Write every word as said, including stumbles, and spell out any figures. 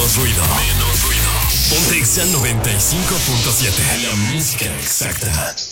Menos ruido. Menos ruido. Ponte Exa noventa y cinco punto siete. La música exacta.